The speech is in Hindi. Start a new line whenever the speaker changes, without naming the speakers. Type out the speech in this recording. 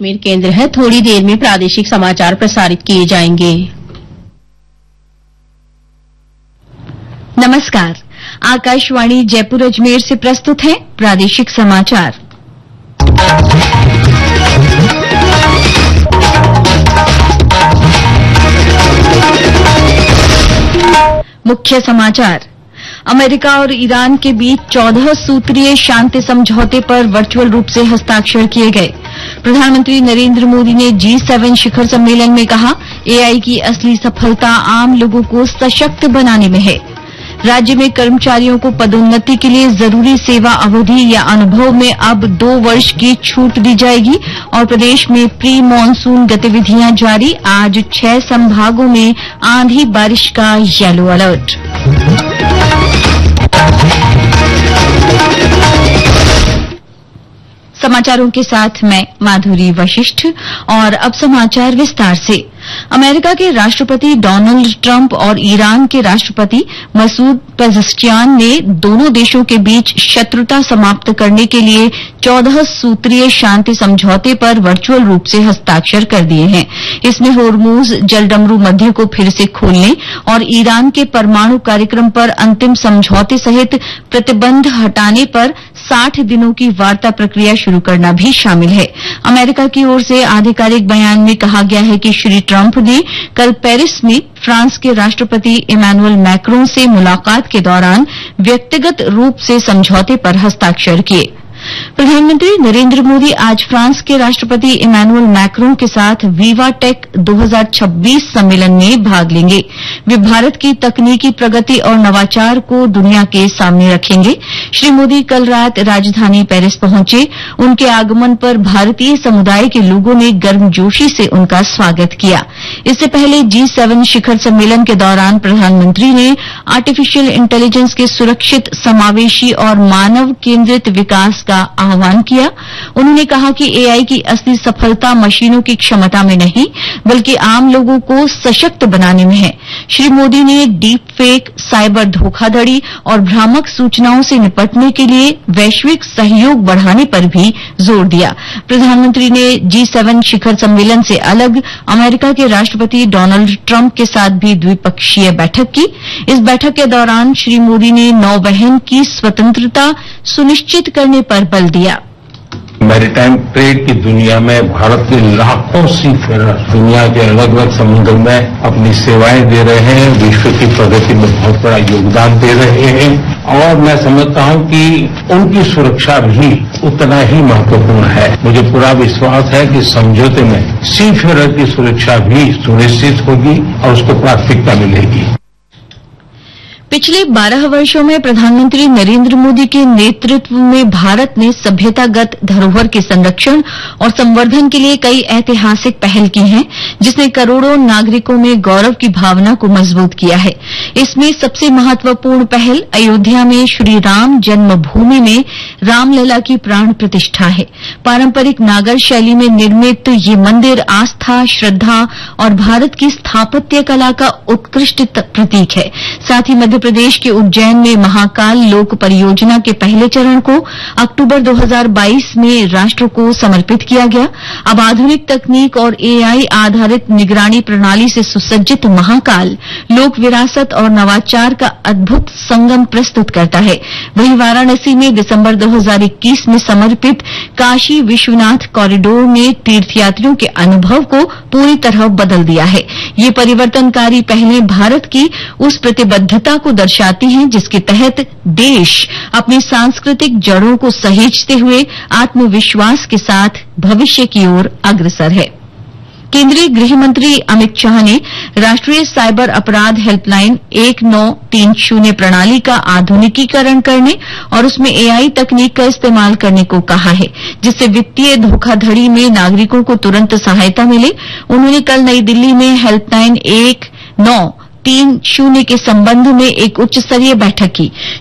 कश्मीर केंद्र है। थोड़ी देर में प्रादेशिक समाचार प्रसारित किए जाएंगे।
नमस्कार, आकाशवाणी जयपुर अजमेर से प्रस्तुत है प्रादेशिक समाचार। मुख्य समाचार। अमेरिका और ईरान के बीच 14 सूत्रीय शांति समझौते पर वर्चुअल रूप से हस्ताक्षर किए गए। प्रधानमंत्री नरेंद्र मोदी ने G7 शिखर सम्मेलन में कहा, एआई की असली सफलता आम लोगों को सशक्त बनाने में है। राज्य में कर्मचारियों को पदोन्नति के लिए जरूरी सेवा अवधि या अनुभव में अब 2 वर्ष की छूट दी जाएगी और प्रदेश में प्री मानसून गतिविधियां जारी। आज 6 संभागों में आंधी बारिश का येलो अलर्ट। समाचारों के साथ मैं माधुरी वशिष्ठ और अब समाचार विस्तार से। अमेरिका के राष्ट्रपति डोनाल्ड ट्रंप और ईरान के राष्ट्रपति मसूद पेज़ेश्कियान ने दोनों देशों के बीच शत्रुता समाप्त करने के लिए 14 सूत्रीय शांति समझौते पर वर्चुअल रूप से हस्ताक्षर कर दिए हैं। इसमें होर्मुज जलडमरू मध्य को फिर से खोलने और ईरान के परमाणु कार्यक्रम पर अंतिम समझौते सहित प्रतिबंध हटाने पर 60 दिनों की वार्ता प्रक्रिया शुरू करना भी शामिल है। अमेरिका की ओर से आधिकारिक बयान में कहा गया है कि श्री ट्रंप ने कल पेरिस में फ्रांस के राष्ट्रपति इमैनुअल मैक्रों से मुलाकात के दौरान व्यक्तिगत रूप से समझौते पर हस्ताक्षर किए। प्रधानमंत्री नरेंद्र मोदी आज फ्रांस के राष्ट्रपति इमैनुअल मैक्रों के साथ वीवा टेक 2026 सम्मेलन में भाग लेंगे। वे भारत की तकनीकी प्रगति और नवाचार को दुनिया के सामने रखेंगे। श्री मोदी कल रात राजधानी पेरिस पहुंचे। उनके आगमन पर भारतीय समुदाय के लोगों ने गर्मजोशी से उनका स्वागत किया। इससे पहले G7 शिखर सम्मेलन के दौरान प्रधानमंत्री ने आर्टिफिशियल इंटेलिजेंस के सुरक्षित, समावेशी और मानव केंद्रित विकास का आह्वान किया। उन्होंने कहा कि एआई की असली सफलता मशीनों की क्षमता में नहीं बल्कि आम लोगों को सशक्त बनाने में है। श्री मोदी ने डीप फेक, साइबर धोखाधड़ी और भ्रामक सूचनाओं से निपटने के लिए वैश्विक सहयोग बढ़ाने पर भी जोर दिया। प्रधानमंत्री ने G7 शिखर सम्मेलन से अलग अमेरिका के राष्ट्रपति डोनाल्ड ट्रंप के साथ भी द्विपक्षीय बैठक की। इस बैठक के दौरान श्री मोदी ने नौवहन की स्वतंत्रता सुनिश्चित करने पर बल दिया।
मैरीटाइम ट्रेड की दुनिया में भारत के लाखों सीफेरर दुनिया के अलग अलग समुद्र में अपनी सेवाएं दे रहे हैं, विश्व की प्रगति में बहुत बड़ा योगदान दे रहे हैं और मैं समझता हूं कि उनकी सुरक्षा भी उतना ही महत्वपूर्ण है। मुझे पूरा विश्वास है कि समझौते में सीफेरर की सुरक्षा भी सुनिश्चित होगी और उसको प्राथमिकता मिलेगी।
पिछले 12 वर्षों में प्रधानमंत्री नरेंद्र मोदी के नेतृत्व में भारत ने सभ्यतागत धरोहर के संरक्षण और संवर्धन के लिए कई ऐतिहासिक पहल की हैं, जिसने करोड़ों नागरिकों में गौरव की भावना को मजबूत किया है। इसमें सबसे महत्वपूर्ण पहल अयोध्या में श्री राम जन्मभूमि में रामलला की प्राण प्रतिष्ठा है। पारंपरिक नागर शैली में निर्मित ये मंदिर आस्था, श्रद्धा और भारत की स्थापत्य कला का उत्कृष्ट प्रतीक है। साथ ही मध्य प्रदेश के उज्जैन में महाकाल लोक परियोजना के पहले चरण को अक्टूबर 2022 में राष्ट्र को समर्पित किया गया। अब आधुनिक तकनीक और एआई आधारित निगरानी प्रणाली से सुसज्जित महाकाल लोक विरासत और नवाचार का अद्भुत संगम प्रस्तुत करता है। वहीं वाराणसी में दिसंबर 2021 में समर्पित काशी विश्वनाथ कॉरिडोर ने तीर्थयात्रियों के अनुभव को पूरी तरह बदल दिया है। ये परिवर्तनकारी पहलें भारत की उस प्रतिबद्धता को दर्शाती हैं जिसके तहत देश अपनी सांस्कृतिक जड़ों को सहेजते हुए आत्मविश्वास के साथ भविष्य की ओर अग्रसर है। केंद्रीय गृह मंत्री अमित शाह ने राष्ट्रीय साइबर अपराध हेल्पलाइन 1930 प्रणाली का आधुनिकीकरण करने और उसमें एआई तकनीक का इस्तेमाल करने को कहा है, जिससे वित्तीय धोखाधड़ी में नागरिकों को तुरंत सहायता मिले। उन्होंने कल नई दिल्ली में हेल्पलाइन 1930 के संबंध में एक उच्च स्तरीय बैठक की।